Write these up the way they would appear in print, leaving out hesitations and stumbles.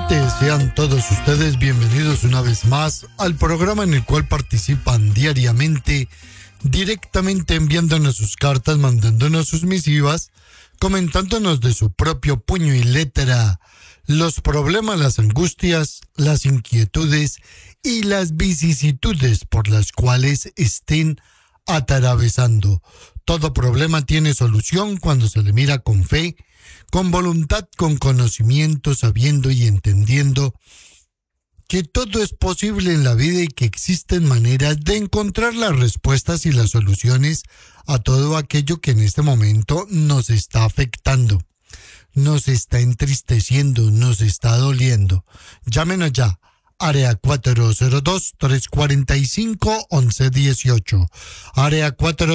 oyentes, sean todos ustedes bienvenidos una vez más al programa en el cual participan diariamente, directamente enviándonos sus cartas, mandándonos sus misivas, comentándonos de su propio puño y letra los problemas, las angustias, las inquietudes y las vicisitudes por las cuales estén atravesando. Todo problema tiene solución cuando se le mira con fe, con voluntad, con conocimiento, sabiendo y entendiendo que todo es posible en la vida y que existen maneras de encontrar las respuestas y las soluciones a todo aquello que en este momento nos está afectando, nos está entristeciendo, nos está doliendo. Llámenos ya. Área 402-345-1118. Área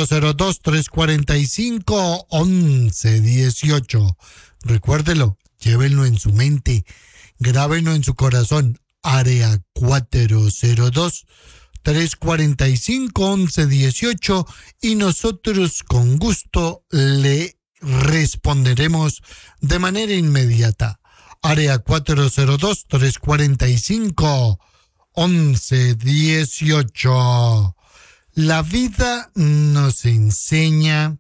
402-345-1118. Recuérdelo, llévenlo en su mente, grábenlo en su corazón. Área 402-345-1118 y nosotros con gusto le responderemos de manera inmediata. Área 402-345-1118. La vida nos enseña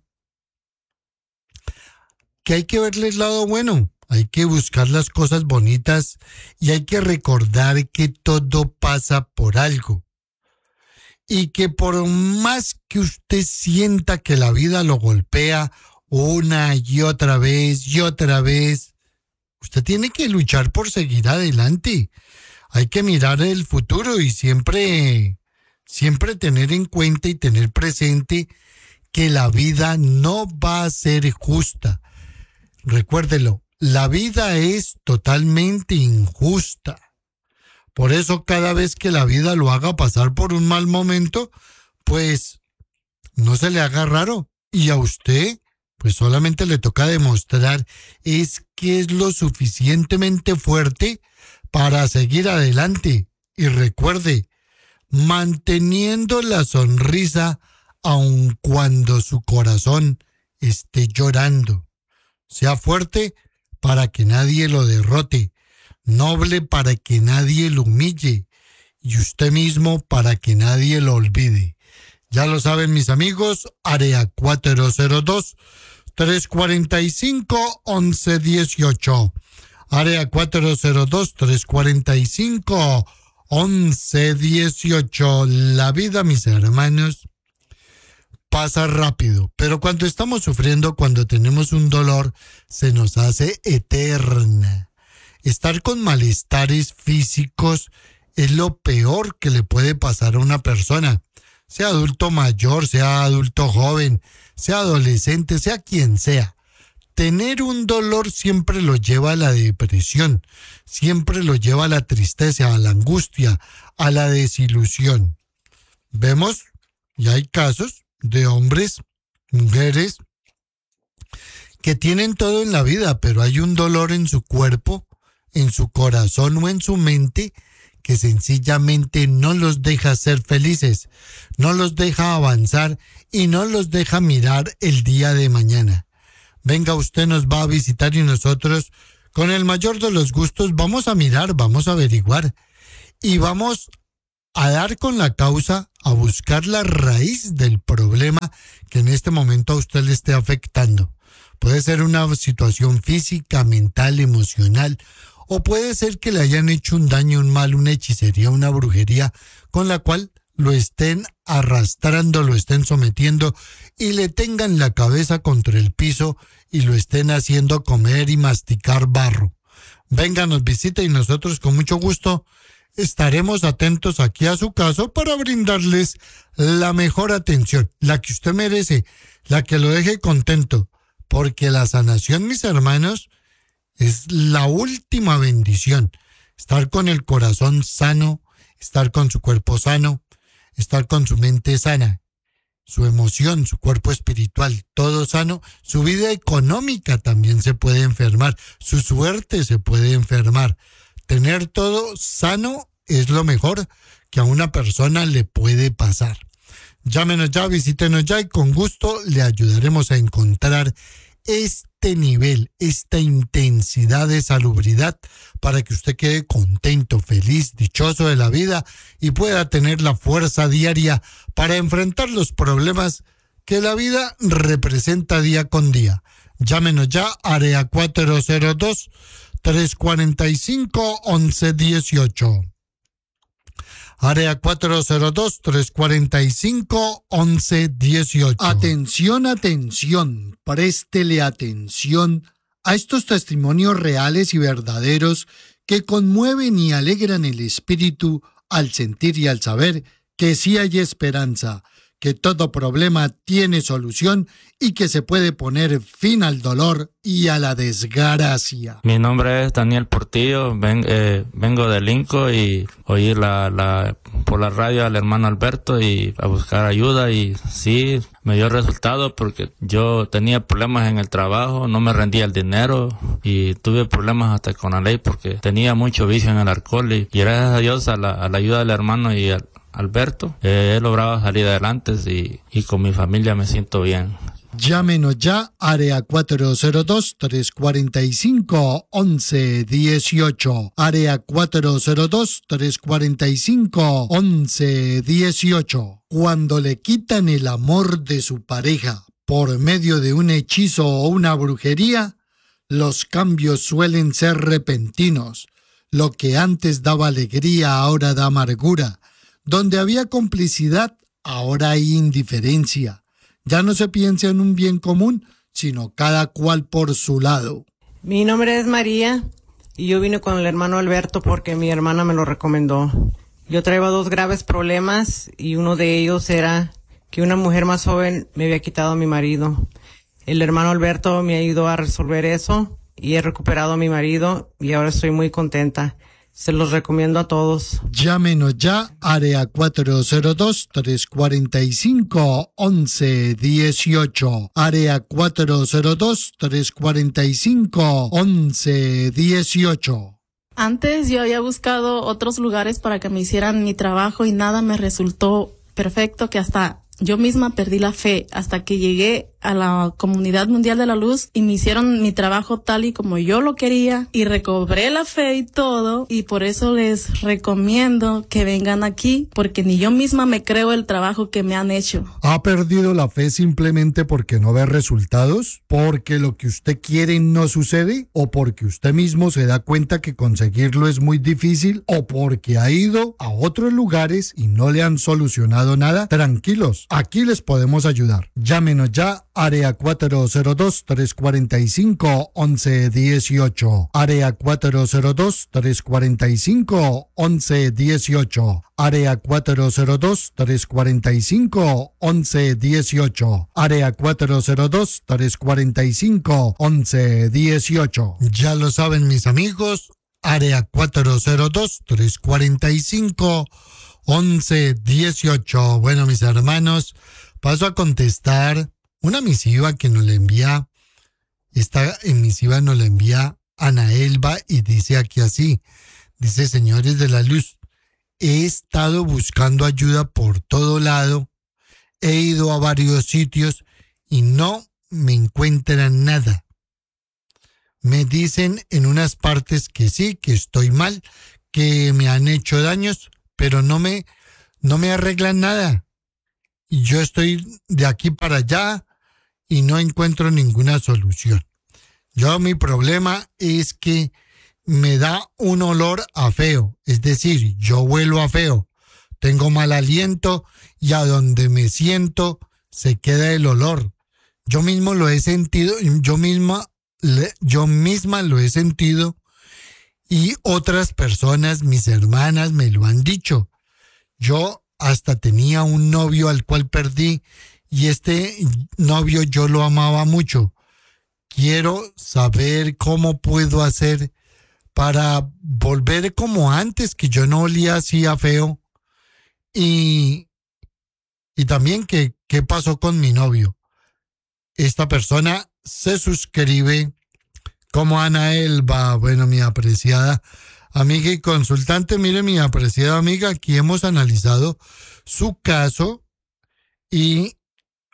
que hay que verle el lado bueno, hay que buscar las cosas bonitas y hay que recordar que todo pasa por algo. Y que por más que usted sienta que la vida lo golpea una y otra vez, usted tiene que luchar por seguir adelante. Hay que mirar el futuro y siempre tener en cuenta y tener presente que la vida no va a ser justa. Recuérdelo, la vida es totalmente injusta. Por eso cada vez que la vida lo haga pasar por un mal momento, pues no se le haga raro. Y a usted, pues solamente le toca demostrar es que es lo suficientemente fuerte para seguir adelante. Y recuerde, manteniendo la sonrisa aun cuando su corazón esté llorando. Sea fuerte para que nadie lo derrote, noble para que nadie lo humille y usted mismo para que nadie lo olvide. Ya lo saben mis amigos, área 402-345-1118. Área 402-345-1118. La vida, mis hermanos, pasa rápido, pero cuando estamos sufriendo, cuando tenemos un dolor, se nos hace eterna. Estar con malestares físicos es lo peor que le puede pasar a una persona. Sea adulto mayor, sea adulto joven, sea adolescente, sea quien sea. Tener un dolor siempre lo lleva a la depresión, siempre lo lleva a la tristeza, a la angustia, a la desilusión. Vemos, y hay casos de hombres, mujeres, que tienen todo en la vida, pero hay un dolor en su cuerpo, en su corazón o en su mente que sencillamente no los deja ser felices, no los deja avanzar y no los deja mirar el día de mañana. Venga, usted nos va a visitar y nosotros, con el mayor de los gustos, vamos a mirar, vamos a averiguar y vamos a dar con la causa, a buscar la raíz del problema que en este momento a usted le esté afectando. Puede ser una situación física, mental, emocional, o puede ser que le hayan hecho un daño, un mal, una hechicería, una brujería, con la cual lo estén arrastrando, lo estén sometiendo y le tengan la cabeza contra el piso y lo estén haciendo comer y masticar barro. Venga, nos visita y nosotros con mucho gusto estaremos atentos aquí a su caso para brindarles la mejor atención, la que usted merece, la que lo deje contento, porque la sanación, mis hermanos, es la última bendición. Estar con el corazón sano, estar con su cuerpo sano, estar con su mente sana, su emoción, su cuerpo espiritual, todo sano. Su vida económica también se puede enfermar, su suerte se puede enfermar. Tener todo sano es lo mejor que a una persona le puede pasar. Llámenos ya, visítenos ya y con gusto le ayudaremos a encontrar este este nivel, esta intensidad de salubridad para que usted quede contento, feliz, dichoso de la vida y pueda tener la fuerza diaria para enfrentar los problemas que la vida representa día con día. Llámenos ya, área 402-345-1118. Área 402-345-1118. Atención, atención, préstele atención a estos testimonios reales y verdaderos que conmueven y alegran el espíritu al sentir y al saber que sí hay esperanza, que todo problema tiene solución y que se puede poner fin al dolor y a la desgracia. Mi nombre es Daniel Portillo, vengo de Linco y oí por la radio al hermano Alberto y a buscar ayuda y sí, me dio resultado porque yo tenía problemas en el trabajo, no me rendía el dinero y tuve problemas hasta con la ley porque tenía mucho vicio en el alcohol y gracias a Dios a la ayuda del hermano y Alberto, he logrado salir adelante y con mi familia me siento bien. Llámenos ya, área 402-345-1118. Área 402-345-1118. Cuando le quitan el amor de su pareja por medio de un hechizo o una brujería, los cambios suelen ser repentinos. Lo que antes daba alegría ahora da amargura. Donde había complicidad, ahora hay indiferencia. Ya no se piensa en un bien común, sino cada cual por su lado. Mi nombre es María y yo vine con el hermano Alberto porque mi hermana me lo recomendó. Yo traía 2 graves problemas y uno de ellos era que una mujer más joven me había quitado a mi marido. El hermano Alberto me ayudó a resolver eso y he recuperado a mi marido y ahora estoy muy contenta. Se los recomiendo a todos. Llámenos ya, área 402-345-1118. Área 402-345-1118. Antes yo había buscado otros lugares para que me hicieran mi trabajo y nada me resultó perfecto, que hasta yo misma perdí la fe hasta que llegué a la Comunidad Mundial de la Luz y me hicieron mi trabajo tal y como yo lo quería y recobré la fe y todo, y por eso les recomiendo que vengan aquí porque ni yo misma me creo el trabajo que me han hecho. ¿Ha perdido la fe simplemente porque no ve resultados? ¿Porque lo que usted quiere no sucede? ¿O porque usted mismo se da cuenta que conseguirlo es muy difícil? ¿O porque ha ido a otros lugares y no le han solucionado nada? Tranquilos, aquí les podemos ayudar. Llámenos ya, área 402-345-1118. Área 402-345-1118. Área 402-345-1118. Área 402-345-1118. Ya lo saben mis amigos, área 402-345-1118. Bueno, mis hermanos, paso a contestar una misiva que nos le envía, esta misiva nos la envía Ana Elba y dice aquí así, dice: señores de la luz, he estado buscando ayuda por todo lado, he ido a varios sitios y no me encuentran nada. Me dicen en unas partes que sí, que estoy mal, que me han hecho daños, pero no me arreglan nada. Y yo estoy de aquí para allá y no encuentro ninguna solución. Mi problema es que me da un olor a feo, es decir, yo huelo a feo, tengo mal aliento y a donde me siento se queda el olor. Yo mismo lo he sentido, yo misma lo he sentido y otras personas, mis hermanas, me lo han dicho. Yo hasta tenía un novio al cual perdí y este novio yo lo amaba mucho. Quiero saber cómo puedo hacer para volver como antes, que yo no olía así a feo. Y también qué pasó con mi novio. Esta persona se suscribe como Ana Elba. Bueno, mi apreciada amiga y consultante, mire, mi apreciada amiga, aquí hemos analizado su caso y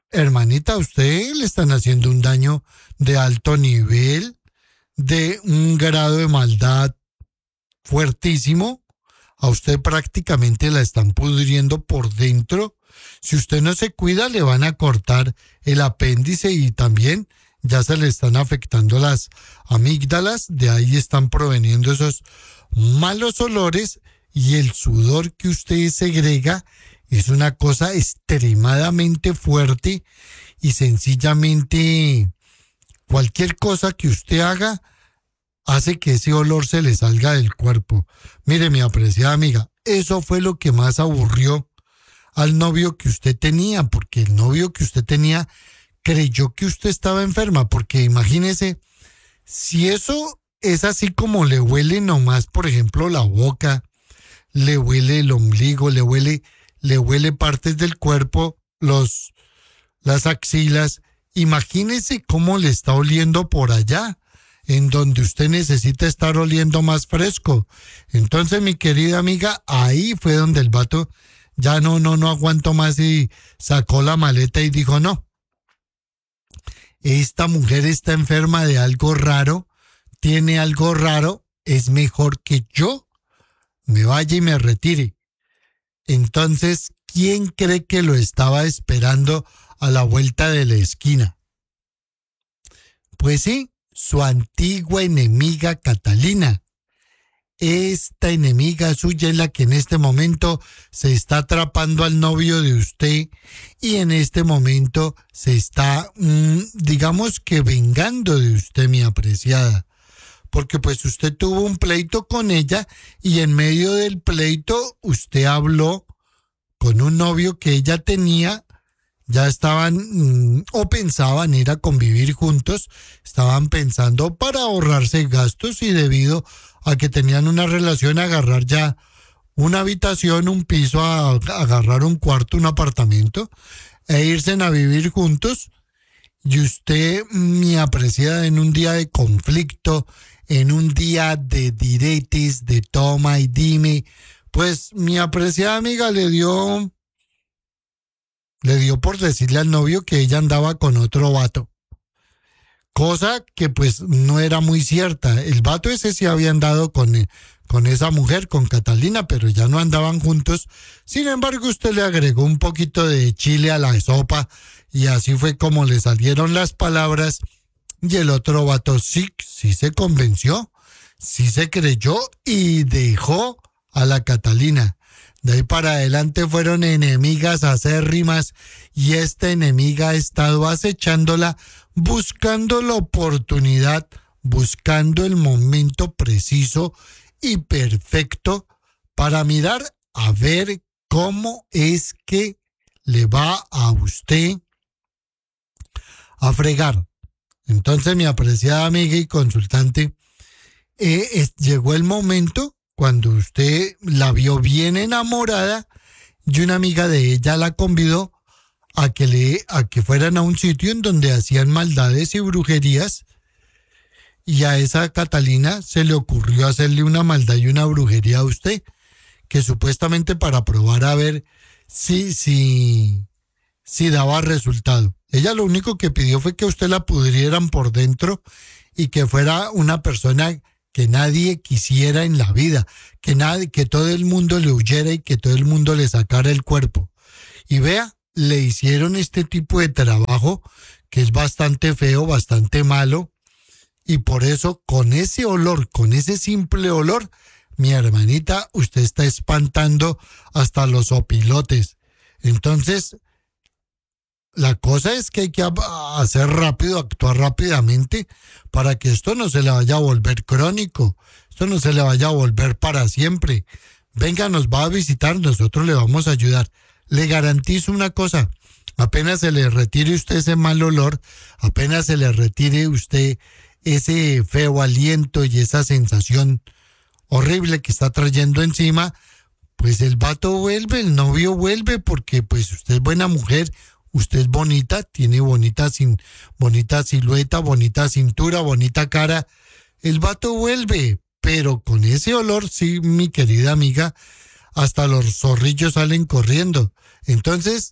hermanita, a usted le están haciendo un daño de alto nivel, de un grado de maldad fuertísimo. A usted prácticamente la están pudriendo por dentro. Si usted no se cuida, le van a cortar el apéndice y también ya se le están afectando las amígdalas. De ahí están proveniendo esos malos olores y el sudor que usted segrega es una cosa extremadamente fuerte y sencillamente cualquier cosa que usted haga hace que ese olor se le salga del cuerpo. Mire, mi apreciada amiga, eso fue lo que más aburrió al novio que usted tenía, porque el novio que usted tenía creyó que usted estaba enferma, porque imagínese, si eso es así como le huele nomás, por ejemplo, la boca, le huele el ombligo, le huele partes del cuerpo, las axilas, imagínese cómo le está oliendo por allá, en donde usted necesita estar oliendo más fresco. Entonces, mi querida amiga, ahí fue donde el vato ya no aguantó más y sacó la maleta y dijo, no, esta mujer está enferma de algo raro, tiene algo raro, es mejor que yo me vaya y me retire. Entonces, ¿quién cree que lo estaba esperando a la vuelta de la esquina? Pues sí, su antigua enemiga Catalina. Esta enemiga suya es la que en este momento se está atrapando al novio de usted y en este momento se está, digamos que vengando de usted, mi apreciada. Porque pues usted tuvo un pleito con ella y en medio del pleito usted habló con un novio que ella tenía. Ya estaban o pensaban ir a convivir juntos, estaban pensando para ahorrarse gastos y debido a que tenían una relación agarrar ya una habitación, un piso, agarrar un cuarto, un apartamento e irse a vivir juntos. Y usted, mi apreciada, en un día de conflicto, en un día de diretes, de toma y dime, pues mi apreciada amiga le dio por decirle al novio que ella andaba con otro vato. Cosa que pues no era muy cierta. El vato ese sí había andado con esa mujer, con Catalina, pero ya no andaban juntos. Sin embargo, usted le agregó un poquito de chile a la sopa y así fue como le salieron las palabras y el otro vato sí se convenció, sí se creyó y dejó a la Catalina. De ahí para adelante fueron enemigas acérrimas y esta enemiga ha estado acechándola, buscando la oportunidad, buscando el momento preciso y perfecto para mirar a ver cómo es que le va a usted a fregar. Entonces, mi apreciada amiga y consultante, llegó el momento cuando usted la vio bien enamorada y una amiga de ella la convidó a que fueran a un sitio en donde hacían maldades y brujerías y a esa Catalina se le ocurrió hacerle una maldad y una brujería a usted, que supuestamente para probar a ver si daba resultado. Ella lo único que pidió fue que usted la pudrieran por dentro y que fuera una persona que nadie quisiera en la vida, que todo el mundo le huyera y que todo el mundo le sacara el cuerpo. Y vea, le hicieron este tipo de trabajo que es bastante feo, bastante malo, y por eso con ese olor, con ese simple olor, mi hermanita, usted está espantando hasta los opilotes. Entonces, la cosa es que hay que hacer rápido, actuar rápidamente para que esto no se le vaya a volver crónico, esto no se le vaya a volver para siempre. Venga, nos va a visitar, nosotros le vamos a ayudar. Le garantizo una cosa, apenas se le retire usted ese mal olor, apenas se le retire usted ese feo aliento y esa sensación horrible que está trayendo encima, pues el vato vuelve, el novio vuelve, porque pues usted es buena mujer, usted es bonita, tiene bonita silueta, bonita cintura, bonita cara. El vato vuelve, pero con ese olor, sí, mi querida amiga, hasta los zorrillos salen corriendo. Entonces,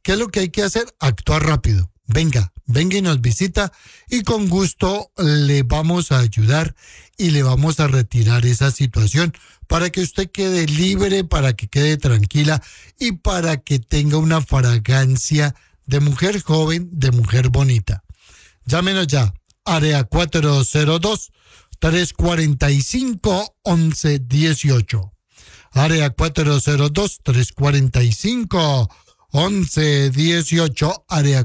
¿qué es lo que hay que hacer? Actuar rápido. Venga y nos visita y con gusto le vamos a ayudar y le vamos a retirar esa situación para que usted quede libre, para que quede tranquila y para que tenga una fragancia de mujer joven, de mujer bonita. Llámenos ya, área 402-345-1118. Área 402-345-1118. Área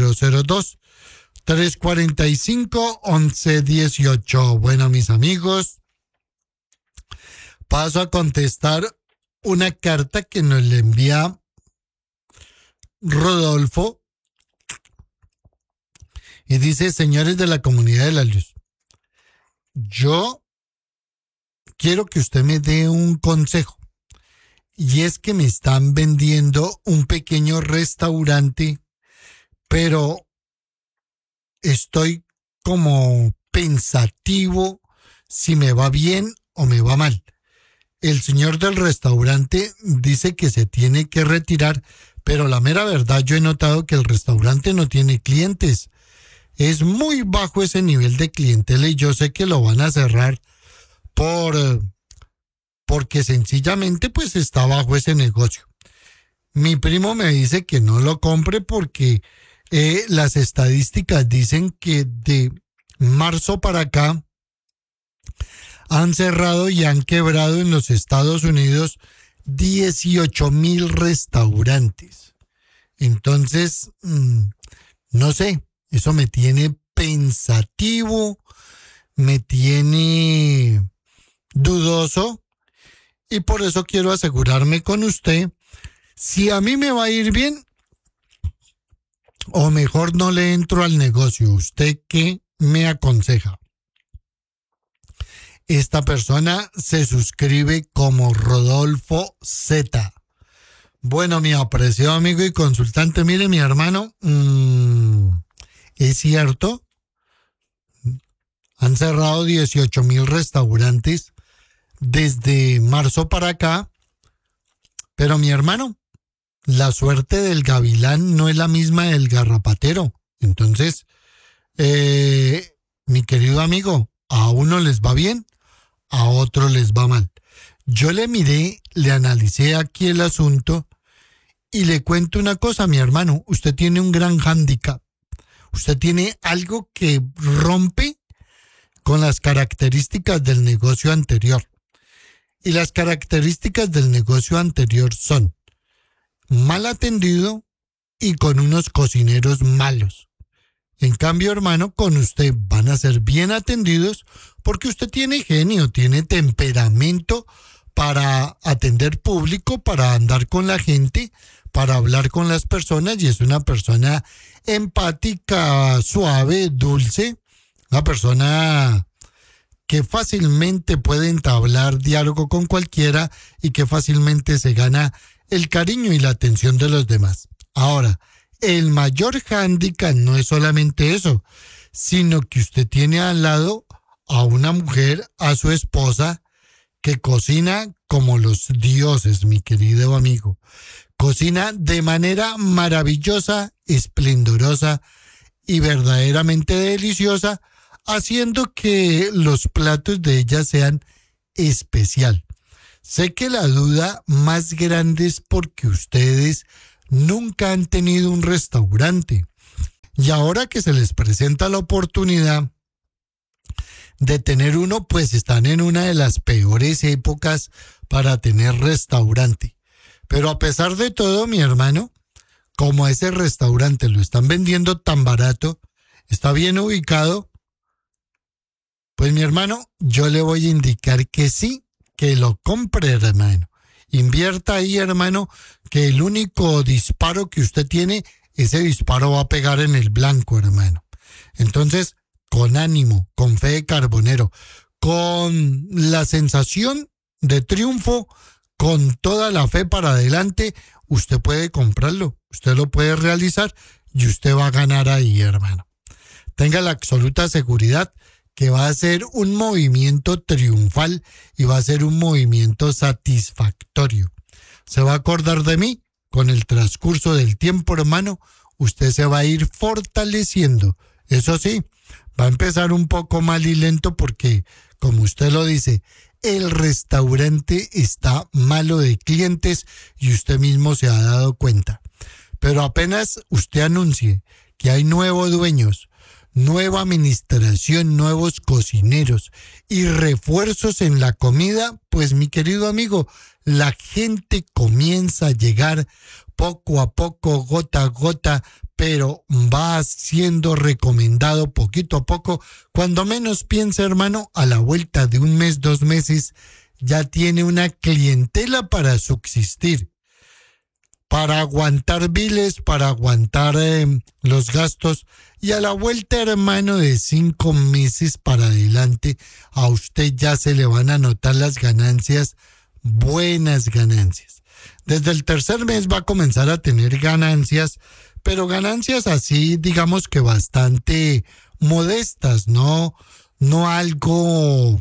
402-345-1118. Bueno, mis amigos, paso a contestar una carta que nos le envía Rodolfo. Y dice: señores de la comunidad de la luz, yo quiero que usted me dé un consejo. Y es que me están vendiendo un pequeño restaurante, pero estoy como pensativo si me va bien o me va mal. El señor del restaurante dice que se tiene que retirar, pero la mera verdad, yo he notado que el restaurante no tiene clientes. Es muy bajo ese nivel de clientela y yo sé que lo van a cerrar porque sencillamente pues está bajo ese negocio. Mi primo me dice que no lo compre porque las estadísticas dicen que de marzo para acá han cerrado y han quebrado en los Estados Unidos 18,000 restaurantes. Entonces, no sé, eso me tiene pensativo, me tiene dudoso y por eso quiero asegurarme con usted si a mí me va a ir bien o mejor no le entro al negocio. ¿Usted qué me aconseja? Esta persona se suscribe como Rodolfo Z. Bueno, mi apreciado amigo y consultante, mire, mi hermano, es cierto, han cerrado 18,000 restaurantes desde marzo para acá, pero mi hermano, la suerte del gavilán no es la misma del garrapatero. Entonces, mi querido amigo, a uno les va bien, a otro les va mal. Yo le miré, le analicé aquí el asunto y le cuento una cosa, mi hermano, usted tiene un gran hándicap. Usted tiene algo que rompe con las características del negocio anterior. Y las características del negocio anterior son mal atendido y con unos cocineros malos. En cambio, hermano, con usted van a ser bien atendidos porque usted tiene genio, tiene temperamento para atender público, para andar con la gente, para hablar con las personas y es una persona empática, suave, dulce, una persona que fácilmente puede entablar diálogo con cualquiera y que fácilmente se gana el cariño y la atención de los demás. Ahora, el mayor hándicap no es solamente eso, sino que usted tiene al lado a una mujer, a su esposa, que cocina como los dioses, mi querido amigo. Cocina de manera maravillosa, esplendorosa y verdaderamente deliciosa, haciendo que los platos de ella sean especial. Sé que la duda más grande es porque ustedes nunca han tenido un restaurante y ahora que se les presenta la oportunidad de tener uno, pues están en una de las peores épocas para tener restaurante. Pero a pesar de todo, mi hermano, como ese restaurante lo están vendiendo tan barato, está bien ubicado, pues mi hermano, yo le voy a indicar que sí, que lo compre, hermano. Invierta ahí, hermano, que el único disparo que usted tiene, ese disparo va a pegar en el blanco, hermano. Entonces, con ánimo, con fe de carbonero, con la sensación de triunfo, con toda la fe para adelante, usted puede comprarlo, usted lo puede realizar y usted va a ganar ahí, hermano. Tenga la absoluta seguridad que va a ser un movimiento triunfal y va a ser un movimiento satisfactorio. Se va a acordar de mí con el transcurso del tiempo, hermano, usted se va a ir fortaleciendo. Eso sí, va a empezar un poco mal y lento porque, como usted lo dice, el restaurante está malo de clientes y usted mismo se ha dado cuenta. Pero apenas usted anuncie que hay nuevos dueños, nueva administración, nuevos cocineros y refuerzos en la comida, pues mi querido amigo, la gente comienza a llegar poco a poco, gota a gota, pero va siendo recomendado poquito a poco. Cuando menos piensa, hermano, a la vuelta de un mes, 2 meses, ya tiene una clientela para subsistir, para aguantar biles, para aguantar los gastos, y a la vuelta, hermano, de 5 meses para adelante, a usted ya se le van a notar las ganancias, buenas ganancias. Desde el tercer mes va a comenzar a tener ganancias, pero ganancias así, digamos que bastante modestas, no algo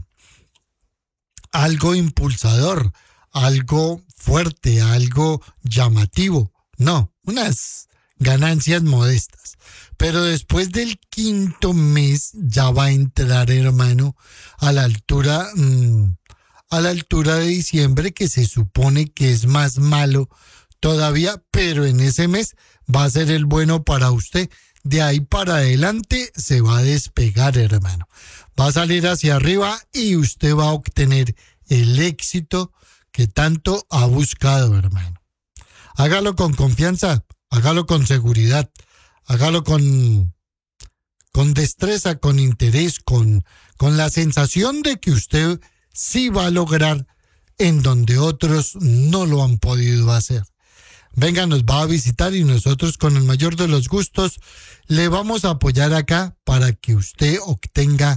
impulsador, algo fuerte, algo llamativo, no, unas ganancias modestas. Pero después del 5.º mes ya va a entrar, hermano, a la altura de diciembre, que se supone que es más malo todavía, pero en ese mes va a ser el bueno para usted. De ahí para adelante se va a despegar, hermano. Va a salir hacia arriba y usted va a obtener el éxito que tanto ha buscado, hermano. Hágalo con confianza, hágalo con seguridad, hágalo con destreza, con interés, con la sensación de que usted sí va a lograr en donde otros no lo han podido hacer. Venga, nos va a visitar y nosotros con el mayor de los gustos le vamos a apoyar acá para que usted obtenga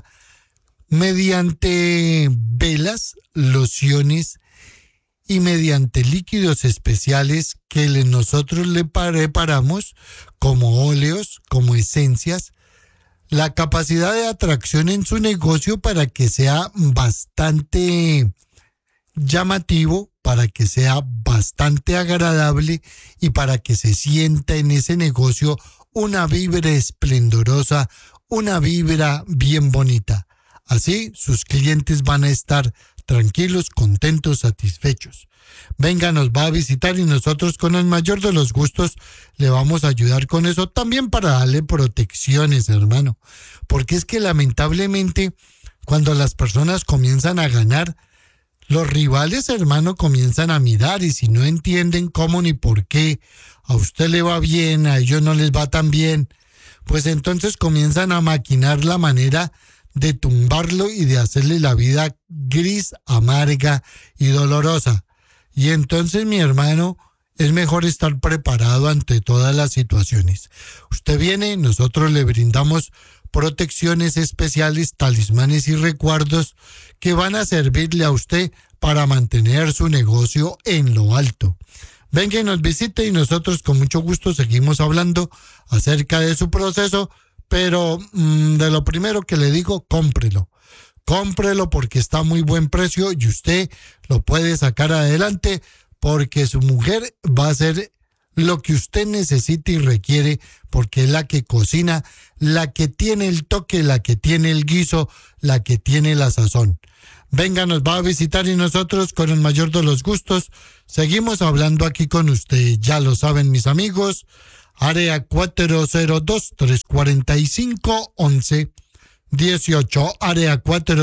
mediante velas, lociones y mediante líquidos especiales que nosotros le preparamos como óleos, como esencias, la capacidad de atracción en su negocio para que sea bastante llamativo, para que sea bastante agradable y para que se sienta en ese negocio una vibra esplendorosa, una vibra bien bonita. Así sus clientes van a estar tranquilos, contentos, satisfechos. Venga, nos va a visitar y nosotros con el mayor de los gustos le vamos a ayudar con eso, también para darle protecciones, hermano. Porque es que lamentablemente cuando las personas comienzan a ganar, los rivales, hermano, comienzan a mirar y si no entienden cómo ni por qué a usted le va bien, a ellos no les va tan bien, pues entonces comienzan a maquinar la manera de tumbarlo y de hacerle la vida gris, amarga y dolorosa. Y entonces, mi hermano, es mejor estar preparado ante todas las situaciones. Usted viene, nosotros le brindamos protecciones especiales, talismanes y recuerdos que van a servirle a usted para mantener su negocio en lo alto. Venga y nos visite y nosotros con mucho gusto seguimos hablando acerca de su proceso, pero de lo primero que le digo, cómprelo. Cómprelo porque está a muy buen precio y usted lo puede sacar adelante porque su mujer va a hacer lo que usted necesita y requiere porque es la que cocina, la que tiene el toque, la que tiene el guiso, la que tiene la sazón. Venga, nos va a visitar y nosotros con el mayor de los gustos seguimos hablando aquí con usted. Ya lo saben mis amigos, área 402-345-1118, área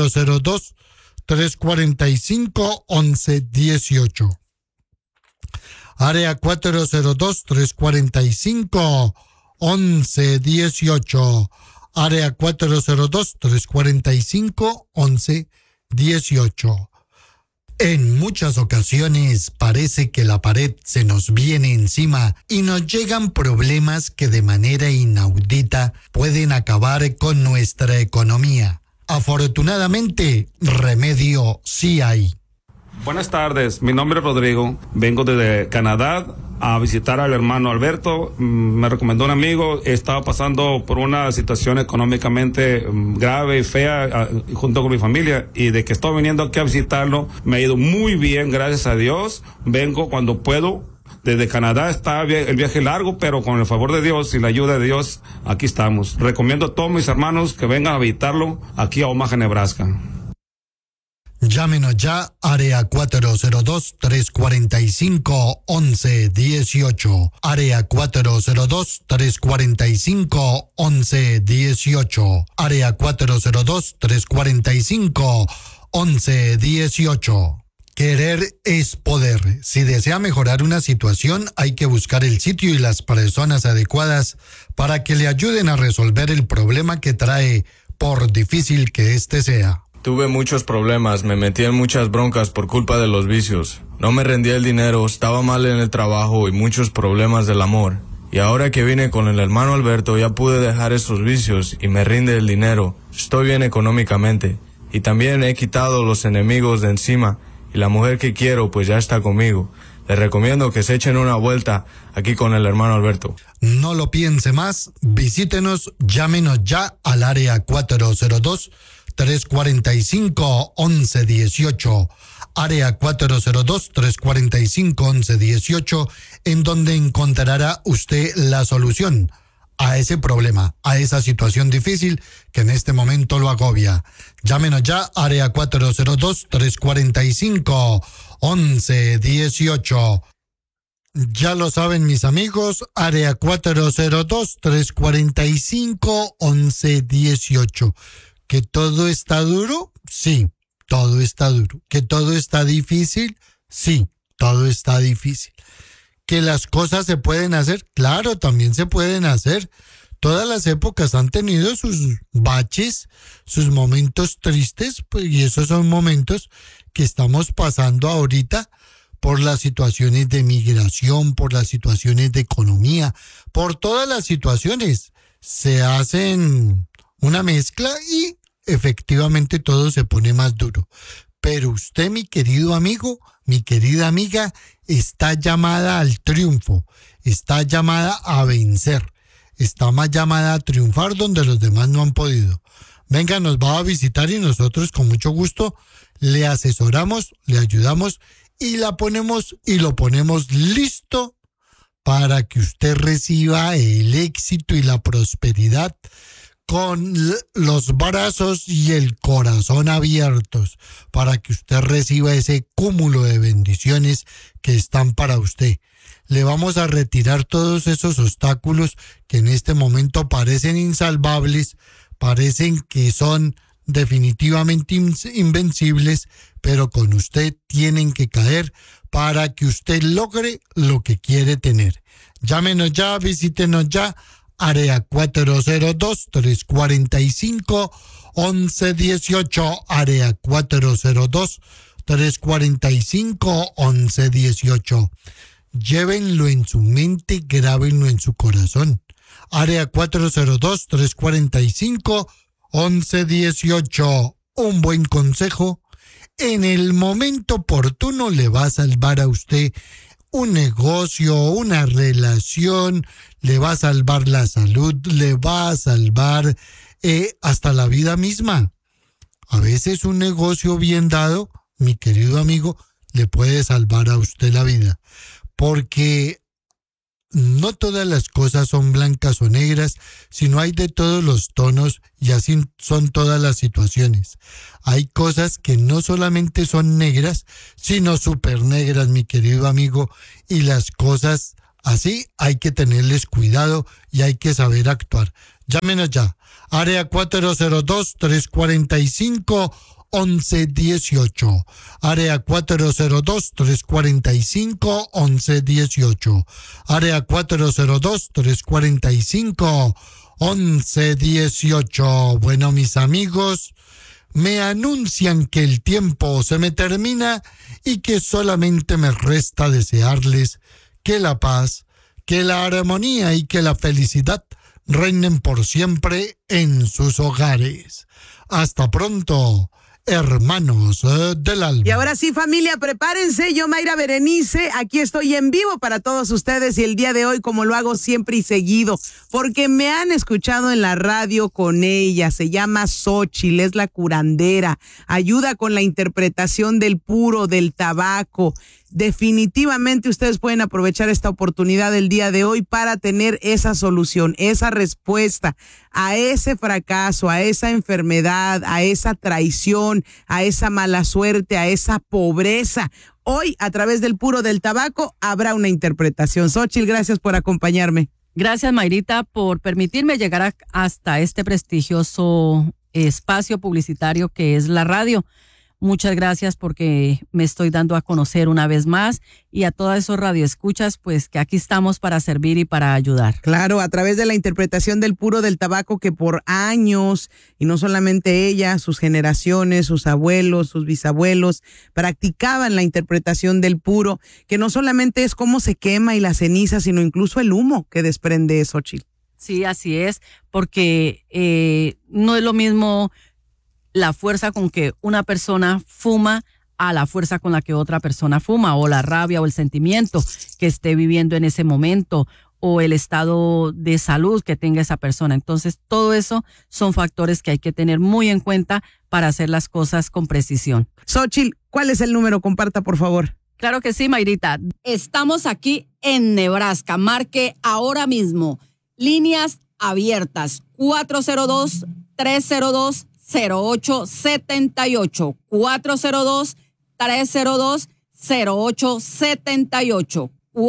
402-345-1118. Área 402-345-1118. Área 402-345-1118. En muchas ocasiones parece que la pared se nos viene encima y nos llegan problemas que de manera inaudita pueden acabar con nuestra economía. Afortunadamente, remedio sí hay. Buenas tardes, mi nombre es Rodrigo, vengo desde Canadá a visitar al hermano Alberto. Me recomendó un amigo, estaba pasando por una situación económicamente grave y fea junto con mi familia, y de que estoy viniendo aquí a visitarlo me ha ido muy bien, gracias a Dios. Vengo cuando puedo Desde Canadá está el viaje largo, pero con el favor de Dios y la ayuda de Dios, aquí estamos. Recomiendo a todos mis hermanos que vengan a visitarlo aquí a Omaha, Nebraska. Llámenos ya, área 402-345-1118. Área 402-345-1118. Área 402-345-1118. Querer es poder. Si desea mejorar una situación, hay que buscar el sitio y las personas adecuadas para que le ayuden a resolver el problema que trae, por difícil que éste sea. Tuve muchos problemas, me metí en muchas broncas por culpa de los vicios. No me rendía el dinero, estaba mal en el trabajo y muchos problemas del amor. Y ahora que vine con el hermano Alberto ya pude dejar esos vicios y me rinde el dinero. Estoy bien económicamente. Y también he quitado los enemigos de encima y la mujer que quiero pues ya está conmigo. Les recomiendo que se echen una vuelta aquí con el hermano Alberto. No lo piense más, visítenos, llámenos ya al área 402-345-1118, área 402-345-1118, en donde encontrará usted la solución a ese problema, a esa situación difícil que en este momento lo agobia. Llámenos ya, área 402-345-1118. Ya lo saben mis amigos, área 402-345-1118. ¿Que todo está duro? Sí, todo está duro. ¿Que todo está difícil? Sí, todo está difícil. ¿Que las cosas se pueden hacer? Claro, también se pueden hacer. Todas las épocas han tenido sus baches, sus momentos tristes, pues, y esos son momentos que estamos pasando ahorita por las situaciones de migración, por las situaciones de economía, por todas las situaciones. Se hacen una mezcla y efectivamente todo se pone más duro. Pero usted, mi querido amigo, mi querida amiga, está llamada al triunfo, está llamada a vencer, está más llamada a triunfar donde los demás no han podido. Venga, nos va a visitar y nosotros con mucho gusto le asesoramos, le ayudamos y lo ponemos listo para que usted reciba el éxito y la prosperidad con los brazos y el corazón abiertos, para que usted reciba ese cúmulo de bendiciones que están para usted. Le vamos a retirar todos esos obstáculos que en este momento parecen insalvables, parecen que son definitivamente invencibles, pero con usted tienen que caer para que usted logre lo que quiere tener. Llámenos ya, visítenos ya, área 402-345-1118, área 402-345-1118. Llévenlo en su mente, grábenlo en su corazón. Área 402-345-1118. Un buen consejo en el momento oportuno le va a salvar a usted un negocio, una relación, le va a salvar la salud, le va a salvar hasta la vida misma. A veces un negocio bien dado, mi querido amigo, le puede salvar a usted la vida. Porque no todas las cosas son blancas o negras, sino hay de todos los tonos y así son todas las situaciones. Hay cosas que no solamente son negras, sino súper negras, mi querido amigo, y las cosas así hay que tenerles cuidado y hay que saber actuar. Llámenos ya, área 402-345-1118, área 402-345-1118, área 402-345-1118. Bueno, mis amigos, me anuncian que el tiempo se me termina y que solamente me resta desearles que la paz, que la armonía y que la felicidad reinen por siempre en sus hogares. Hasta pronto. Hermanos del Alma. Y ahora sí, familia, prepárense. Yo, Mayra Berenice, aquí estoy en vivo para todos ustedes y el día de hoy, como lo hago siempre y seguido, porque me han escuchado en la radio con ella. Se llama Xochitl, es la curandera. Ayuda con la interpretación del puro, del tabaco. Definitivamente ustedes pueden aprovechar esta oportunidad del día de hoy para tener esa solución, esa respuesta a ese fracaso, a esa enfermedad, a esa traición, a esa mala suerte, a esa pobreza. Hoy, a través del puro del tabaco, habrá una interpretación. Xochitl, gracias por acompañarme. Gracias, Mayrita, por permitirme llegar hasta este prestigioso espacio publicitario que es la radio. Muchas gracias porque me estoy dando a conocer una vez más y a todos esos radioescuchas, pues que aquí estamos para servir y para ayudar. Claro, a través de la interpretación del puro del tabaco que por años, y no solamente ella, sus generaciones, sus abuelos, sus bisabuelos, practicaban la interpretación del puro, que no solamente es cómo se quema y la ceniza, sino incluso el humo que desprende Xochitl. Sí, así es, porque no es lo mismo la fuerza con que una persona fuma a la fuerza con la que otra persona fuma, o la rabia o el sentimiento que esté viviendo en ese momento, o el estado de salud que tenga esa persona. Entonces, todo eso son factores que hay que tener muy en cuenta para hacer las cosas con precisión. Xochitl, ¿cuál es el número? Comparta, por favor. Claro que sí, Mayrita. Estamos aquí en Nebraska. Marque ahora mismo. Líneas abiertas. 402-302-0878, 402-302-0878,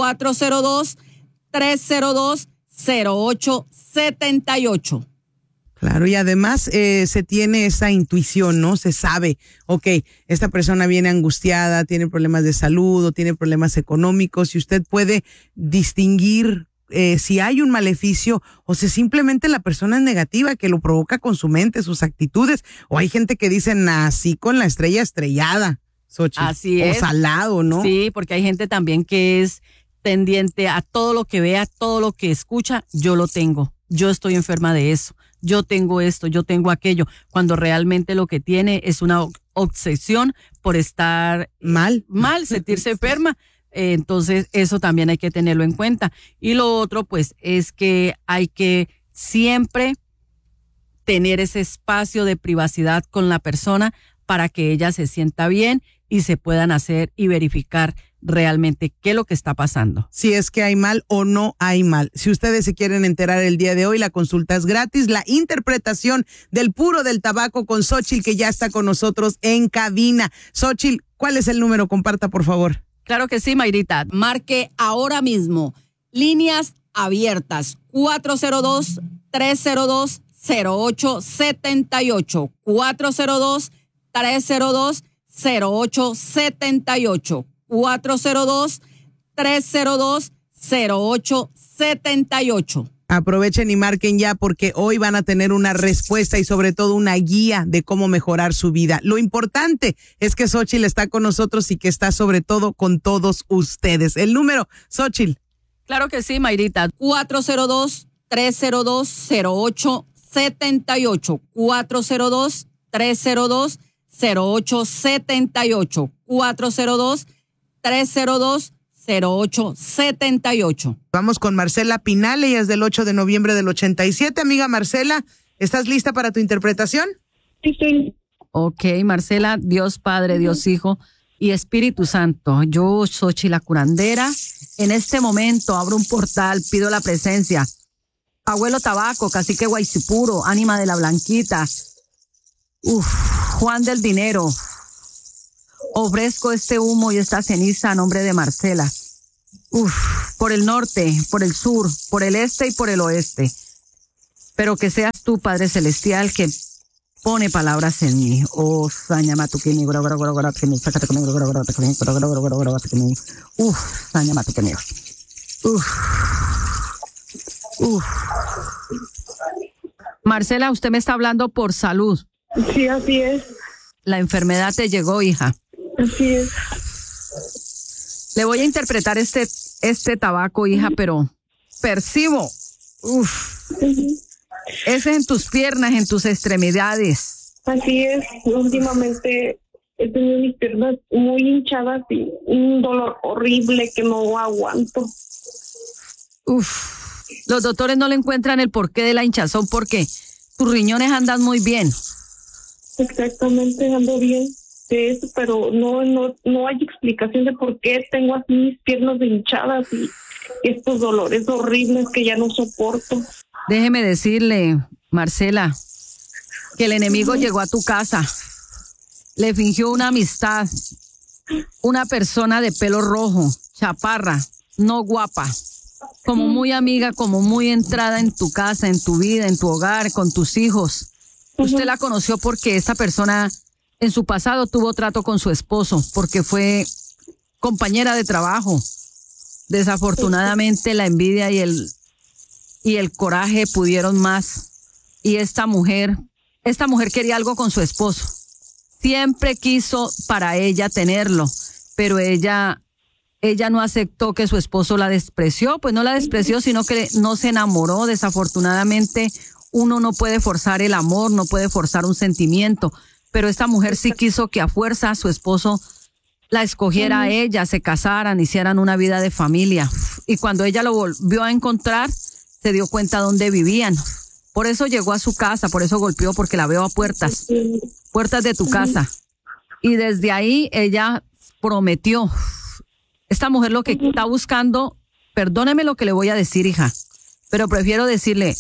402-302-0878. Claro, y además se tiene esa intuición, ¿no? Se sabe, ok, esta persona viene angustiada, tiene problemas de salud o tiene problemas económicos, y usted puede distinguir si hay un maleficio o si simplemente la persona es negativa, que lo provoca con su mente, sus actitudes. O hay gente que dice, nací con la estrella estrellada, Xochitl. Así es. O salado, ¿no? Sí, porque hay gente también que es tendiente a todo lo que vea, todo lo que escucha. Yo lo tengo, yo estoy enferma de eso, yo tengo esto, yo tengo aquello, cuando realmente lo que tiene es una obsesión por estar mal, sentirse enferma. Entonces, eso también hay que tenerlo en cuenta. Y lo otro, pues, es que hay que siempre tener ese espacio de privacidad con la persona para que ella se sienta bien y se puedan hacer y verificar realmente qué es lo que está pasando. Si es que hay mal o no hay mal. Si ustedes se quieren enterar el día de hoy, la consulta es gratis. La interpretación del puro del tabaco con Xochitl, que ya está con nosotros en cabina. Xochitl, ¿cuál es el número? Comparta, por favor. Claro que sí, Mayrita. Marque ahora mismo. Líneas abiertas. 402-302-0878. 402-302-0878. 402-302-0878. Aprovechen y marquen ya, porque hoy van a tener una respuesta y sobre todo una guía de cómo mejorar su vida. Lo importante es que Xochitl está con nosotros y que está sobre todo con todos ustedes. El número, Xochitl. Claro que sí, Mayrita. 402-302-0878. 402-302-0878. 402-302-0878. Vamos con Marcela Pinal, ella es del 8 de noviembre del 87. Amiga Marcela, ¿estás lista para tu interpretación? Sí. Ok, Marcela, Dios Padre, Dios Hijo y Espíritu Santo. Yo, Xochitl, la curandera, en este momento abro un portal, pido la presencia. Abuelo Tabaco, Cacique Guaycipuro, Ánima de la Blanquita, Juan del Dinero. Ofrezco este humo y esta ceniza a nombre de Marcela. Por el norte, por el sur, por el este y por el oeste. Pero que seas tú, Padre Celestial, que pone palabras en mí. Oh, sañamatuquini, sácate conmigo, sañamatuquini. Marcela, usted me está hablando por salud. Sí, así es. La enfermedad te llegó, hija. Así es. Le voy a interpretar este tabaco, hija, pero percibo. Es en tus piernas, en tus extremidades. Así es, últimamente he tenido mis piernas muy hinchadas y un dolor horrible que no aguanto. Uf, los doctores no le encuentran el porqué de la hinchazón porque tus riñones andan muy bien. Exactamente, ando bien de eso, pero no hay explicación de por qué tengo así mis piernas hinchadas y estos dolores horribles que ya no soporto. Déjeme decirle, Marcela, que el enemigo llegó a tu casa, le fingió una amistad, una persona de pelo rojo, chaparra, no guapa, como muy amiga, como muy entrada en tu casa, en tu vida, en tu hogar, con tus hijos. Usted la conoció porque esta persona en su pasado tuvo trato con su esposo, porque fue compañera de trabajo. Desafortunadamente la envidia y el coraje pudieron más. Y esta mujer quería algo con su esposo. Siempre quiso para ella tenerlo, pero ella no aceptó que su esposo la despreció. Pues no la despreció, sino que no se enamoró. Desafortunadamente uno no puede forzar el amor, no puede forzar un sentimiento, pero esta mujer sí quiso que a fuerza su esposo la escogiera a ella, se casaran, hicieran una vida de familia. Y cuando ella lo volvió a encontrar, se dio cuenta dónde vivían. Por eso llegó a su casa, por eso golpeó, porque la veo a puertas de tu casa. Y desde ahí ella prometió. Esta mujer lo que está buscando, perdóneme lo que le voy a decir, hija, pero prefiero decirle,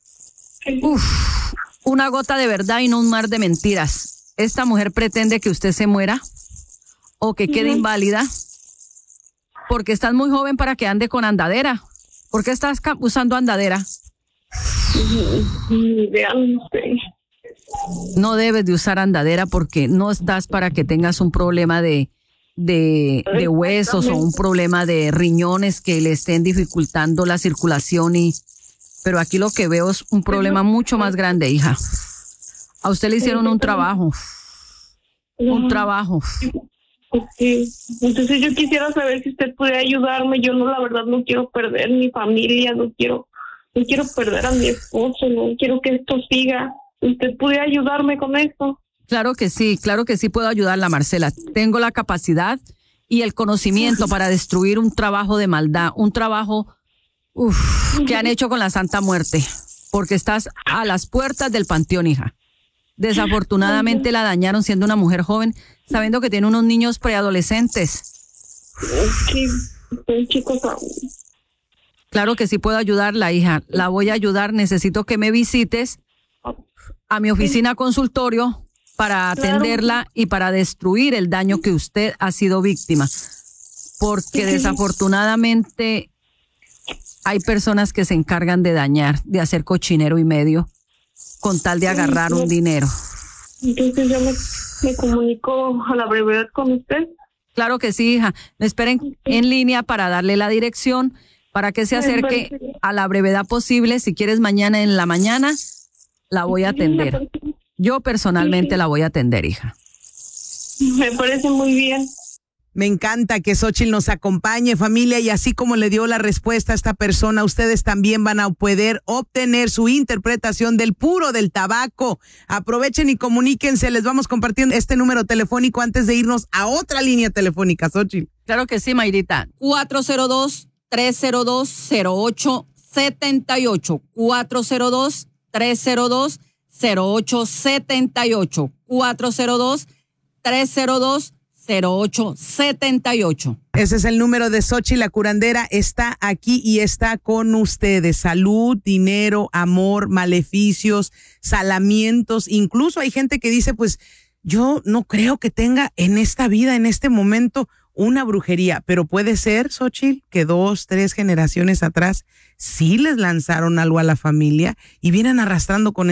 una gota de verdad y no un mar de mentiras. Esta mujer pretende que usted se muera o que quede inválida porque estás muy joven para que ande con andadera. ¿Por qué estás usando andadera? No debes de usar andadera porque no estás para que tengas un problema de huesos o un problema de riñones que le estén dificultando la circulación. Pero aquí lo que veo es un problema mucho más grande, hija. A usted le hicieron un trabajo. Un trabajo. Sí. Entonces yo quisiera saber si usted puede ayudarme. Yo la verdad no quiero perder mi familia, no quiero perder a mi esposo, no quiero que esto siga. ¿Usted puede ayudarme con esto? Claro que sí puedo ayudarla, Marcela. Tengo la capacidad y el conocimiento para destruir un trabajo de maldad, un trabajo que han hecho con la Santa Muerte, porque estás a las puertas del panteón, hija. Desafortunadamente la dañaron siendo una mujer joven, sabiendo que tiene unos niños preadolescentes. Sí, son chicos aún. Claro que sí puedo ayudarla, hija. La voy a ayudar. Necesito que me visites a mi oficina consultorio para atenderla y para destruir el daño que usted ha sido víctima. Porque desafortunadamente hay personas que se encargan de dañar, de hacer cochinero y medio, con tal de agarrar un dinero. Entonces yo me comunico a la brevedad con usted. Claro que sí, hija. Me esperen en línea para darle la dirección, para que se acerque a la brevedad posible. Si quieres mañana en la mañana, la voy a atender. Yo personalmente la voy a atender, hija. Me parece muy bien. Me encanta que Xóchitl nos acompañe, familia, y así como le dio la respuesta a esta persona, ustedes también van a poder obtener su interpretación del puro del tabaco. Aprovechen y comuníquense, les vamos compartiendo este número telefónico antes de irnos a otra línea telefónica, Xóchitl. Claro que sí, Mayrita. 402-302-0878. 402-302-0878. 402-302-0878. Ese es el número de Xóchitl, la curandera. Está aquí y está con ustedes. Salud, dinero, amor, maleficios, salamientos. Incluso hay gente que dice, pues yo no creo que tenga en esta vida, en este momento, una brujería. Pero puede ser, Xóchitl, que 2, 3 generaciones atrás sí les lanzaron algo a la familia y vienen arrastrando con